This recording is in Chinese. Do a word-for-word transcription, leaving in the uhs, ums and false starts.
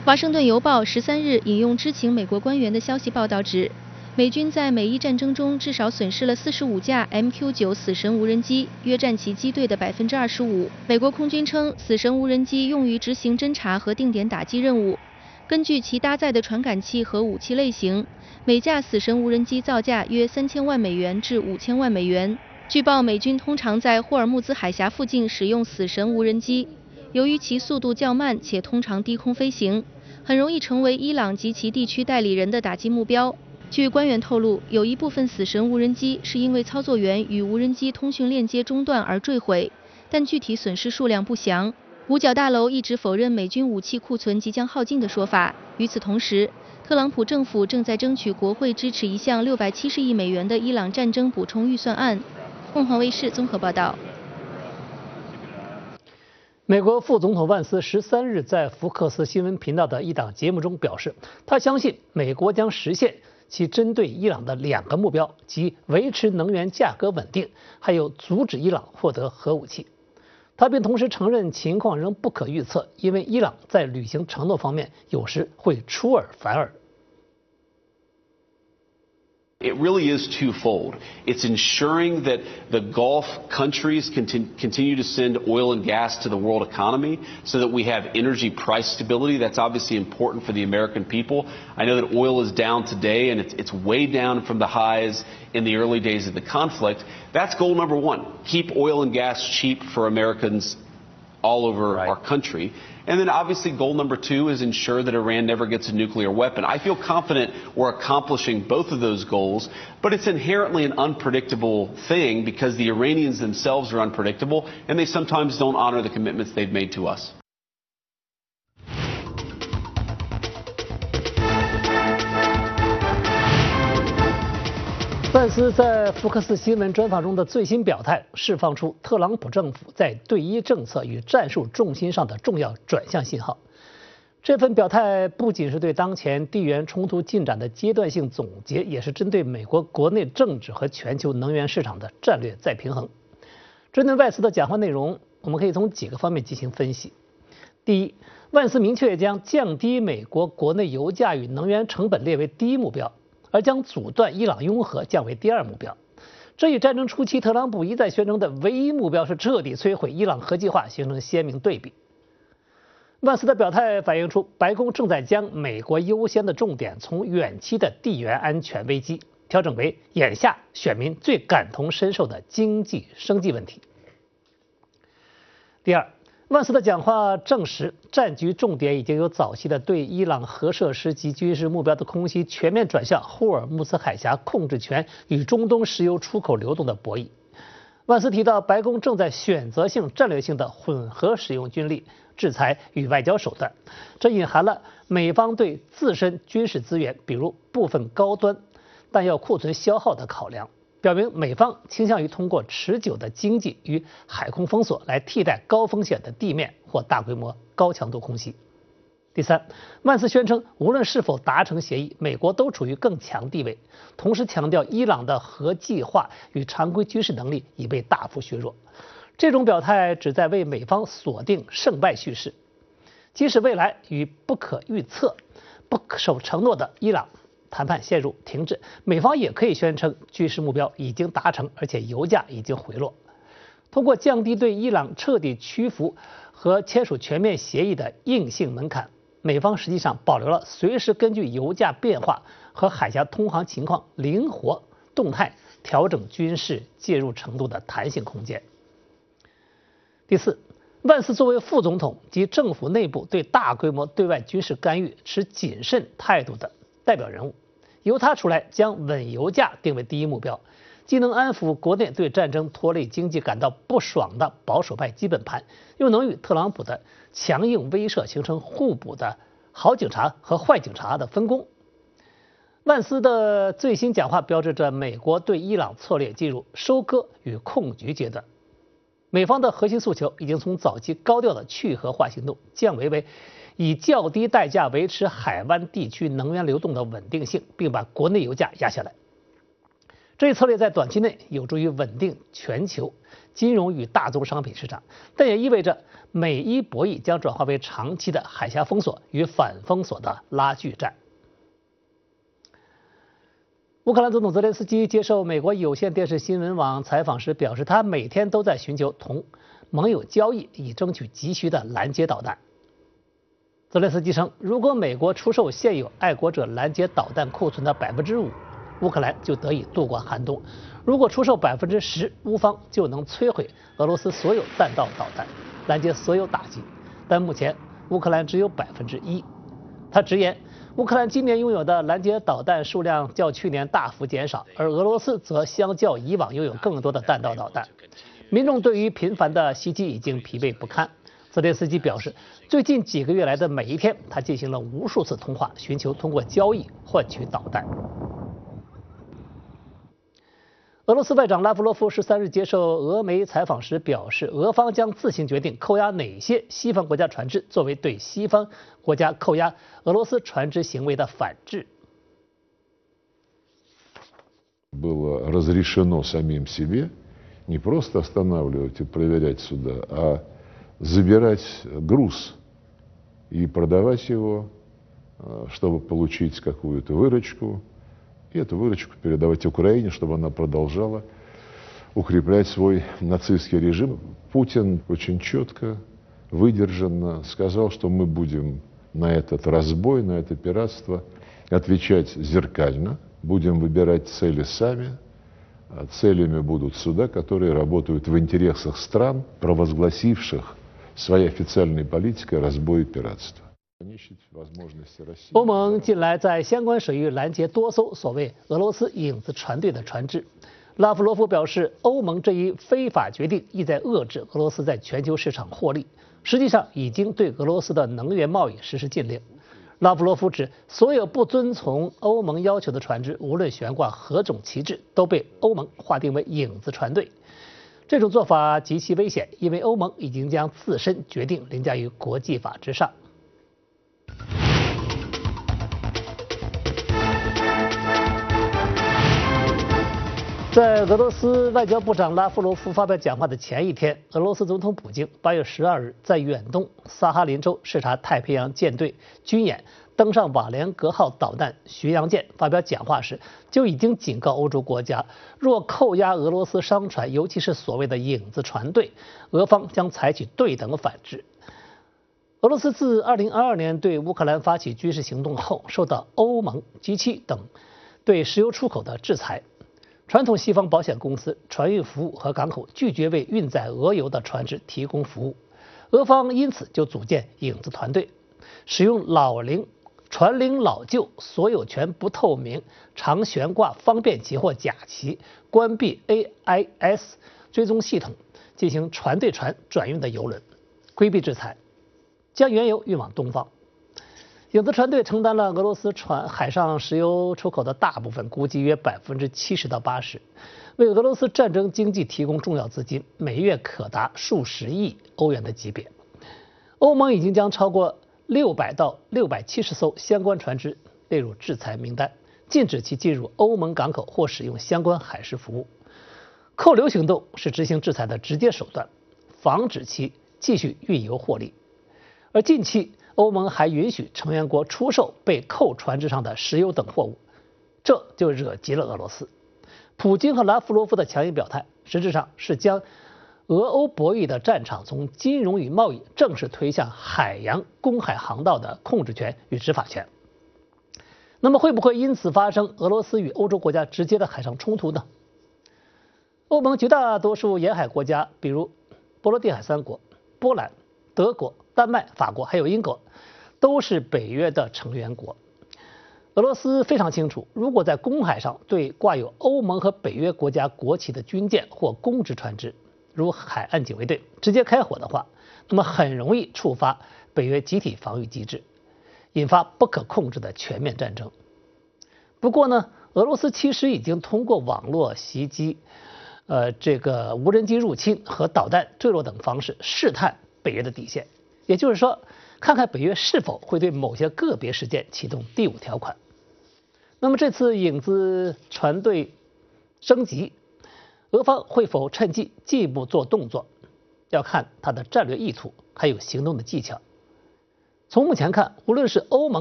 华盛顿邮报十三日引用知情美国官员的消息报道指，美军在美伊战争中至少损失了四十五架 M Q 九 死神无人机，约占其机队的百分之二十五。美国空军称，死神无人机用于执行侦察和定点打击任务。根据其搭载的传感器和武器类型，每架死神无人机造价约三千万美元至五千万美元。据报，美军通常在霍尔木兹海峡附近使用死神无人机，由于其速度较慢且通常低空飞行，很容易成为伊朗及其地区代理人的打击目标。据官员透露，有一部分死神无人机是因为操作员与无人机通讯链接中断而坠毁，但具体损失数量不详。五角大楼一直否认美军武器库存即将耗尽的说法。与此同时，特朗普政府正在争取国会支持一项六百七十亿美元的伊朗战争补充预算案。凤凰卫视综合报道。 美国副总统万斯十三日在福克斯新闻频道的一档节目中表示，他相信美国将实现其针对伊朗的两个目标，即维持能源价格稳定，还有阻止伊朗获得核武器。他并同时承认情况仍不可预测，因为伊朗在履行承诺方面有时会出尔反尔。 It really is twofold. It's ensuring that the Gulf countries continue to send oil and gas to the world economy so that we have energy price stability. That's obviously important for the American people. I know that oil is down today, and it's, it's way down from the highs in the early days of the conflict. That's goal number one. Keep oil and gas cheap for Americans all over right. our country. And then obviously goal number two is ensure that Iran never gets a nuclear weapon. I feel confident we're accomplishing both of those goals, but it's inherently an unpredictable thing because the Iranians themselves are unpredictable and they sometimes don't honor the commitments they've made to us. 万斯在福克斯新闻专访中的最新表态，释放出特朗普政府在对伊政策与战术重心上的重要转向信号。这份表态不仅是对当前地缘冲突进展的阶段性总结，也是针对美国国内政治和全球能源市场的战略再平衡。针对万斯的讲话内容，我们可以从几个方面进行分析。第一，万斯明确将降低美国国内油价与能源成本列为第一目标，而将阻断伊朗拥核降为第二目标。这与战争初期特朗普一再宣称的唯一目标是彻底摧毁伊朗核计划形成鲜明对比。万斯的表态反映出白宫正在将美国优先的重点从远期的地缘安全危机调整为眼下选民最感同身受的经济生计问题。第二，万斯的讲话证实，战局重点已经由早期的对伊朗核设施及军事目标的空袭，全面转向霍尔木兹海峡控制权与中东石油出口流动的博弈。万斯提到，白宫正在选择性、战略性的混合使用军力、制裁与外交手段，这隐含了美方对自身军事资源，比如部分高端弹药库存消耗的考量，表明美方倾向于通过持久的经济与海空封锁来替代高风险的地面或大规模高强度空袭。第三，万斯宣称，无论是否达成协议，美国都处于更强地位，同时强调伊朗的核计划与常规军事能力已被大幅削弱。这种表态旨在为美方锁定胜败叙事，即使未来与不可预测、不守承诺的伊朗谈判陷入停滞，美方也可以宣称军事目标已经达成，而且油价已经回落。通过降低对伊朗彻底屈服和签署全面协议的硬性门槛，美方实际上保留了随时根据油价变化和海峡通航情况灵活动态调整军事介入程度的弹性空间。第四，万斯作为副总统及政府内部对大规模对外军事干预持谨慎态度的代表人物，由他出来将稳油价定为第一目标，既能安抚国内对战争拖累经济感到不爽的保守派基本盘，又能与特朗普的强硬威慑形成互补的好警察和坏警察的分工。万斯的最新讲话标志着美国对伊朗策略进入收割与控局阶段。美方的核心诉求已经从早期高调的去核化行动降维为以较低代价维持海湾地区能源流动的稳定性，并把国内油价压下来。 这一策略在短期内有助于稳定全球金融与大宗商品市场，但也意味着美伊博弈将转化为长期的海峡封锁与反封锁的拉锯战。乌克兰总统泽连斯基接受美国有线电视新闻网采访时表示，他每天都在寻求同盟友交易，以争取急需的拦截导弹。泽连斯基称，如果美国出售现有爱国者拦截导弹库存的百分之五，乌克兰就得以度过寒冬；如果出售百分之十，乌方就能摧毁俄罗斯所有弹道导弹，拦截所有打击。但目前乌克兰只有百分之一。他直言，乌克兰今年拥有的拦截导弹数量较去年大幅减少，而俄罗斯则相较以往拥有更多的弹道导弹。民众对于频繁的袭击已经疲惫不堪。泽连斯基表示，最近几个月来的每一天，他进行了无数次通话，寻求通过交易换取导弹。俄罗斯外长拉夫罗夫十三日接受俄媒采访时表示，俄方将自行决定扣押哪些西方国家船只，作为对西方国家扣押俄罗斯船只行为的反制。 Было разрешено самим себе не просто останавливать и проверять суда, а забирать груз и продавать его, чтобы получить какую-то выручку, и эту выручку передавать Украине, чтобы она продолжала укреплять свой нацистский режим. Путин очень четко, выдержанно сказал, что мы будем на этот разбой, на это пиратство отвечать зеркально, будем выбирать цели сами. Целями будут суда, которые работают в интересах стран, провозгласивших своей официальной политикой разбой и пиратство. 欧盟近来在相关水域拦截多艘所谓俄罗斯影子船队的船只。拉夫罗夫表示，欧盟这一非法决定意在遏制俄罗斯在全球市场获利，实际上已经对俄罗斯的能源贸易实施禁令。拉夫罗夫指，所有不遵从欧盟要求的船只，无论悬挂何种旗帜，都被欧盟划定为影子船队。这种做法极其危险，因为欧盟已经将自身决定凌驾于国际法之上。在俄罗斯外交部长拉夫罗夫发表讲话的前一天，俄罗斯总统普京八月十二日在远东萨哈林州视察太平洋舰队军演，登上瓦良格号导弹巡洋舰发表讲话时，就已经警告欧洲国家，若扣押俄罗斯商船，尤其是所谓的影子船队，俄方将采取对等反制。俄罗斯自二零二二年对乌克兰发起军事行动后，受到欧盟 G 七 等对石油出口的制裁。传统西方保险公司、船运服务和港口拒绝为运载俄油的船只提供服务，俄方因此就组建影子团队，使用老龄、船龄老旧、所有权不透明、常悬挂方便旗或假旗、关闭 A I S 追踪系统进行船对船转运的油轮，规避制裁，将原油运往东方。影子船队承担了俄罗斯船海上石油出口的大部分，估计约百分之七十到八十，为俄罗斯战争经济提供重要资金，每月可达数十亿欧元的级别。欧盟已经将超过六百到六百七十艘相关船只列入制裁名单，禁止其进入欧盟港口或使用相关海事服务。扣留行动是执行制裁的直接手段，防止其继续运油获利。而近期，欧盟还允许成员国出售被扣船只上的石油等货物，这就惹急了俄罗斯。普京和拉夫罗夫的强硬表态，实质上是将俄欧博弈的战场从金融与贸易正式推向海洋公海航道的控制权与执法权。那么会不会因此发生俄罗斯与欧洲国家直接的海上冲突呢？欧盟绝大多数沿海国家，比如波罗的海三国、波兰、德国、丹麦、法国还有英国，都是北约的成员国。俄罗斯非常清楚，如果在公海上对挂有欧盟和北约国家国旗的军舰或公职船只，如海岸警卫队直接开火的话，那么很容易触发北约集体防御机制，引发不可控制的全面战争。不过呢，俄罗斯其实已经通过网络袭击、呃这个无人机入侵和导弹坠落等方式试探北约的底线，也就是说，看看北约是否会对某些个别事件启动第五条款。那么这次影子船队升级，俄方会否趁机进一步做动作，要看他的战略意图还有行动的技巧。从目前看，无论是欧盟